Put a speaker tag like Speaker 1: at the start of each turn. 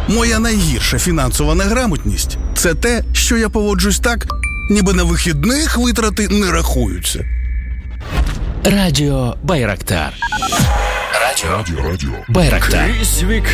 Speaker 1: Моя найгірша фінансова неграмотність – це те, що я поводжусь так, ніби на вихідних витрати не рахуються.
Speaker 2: Радіо Байрактар. Радіо Байрактар.
Speaker 3: Крізь віки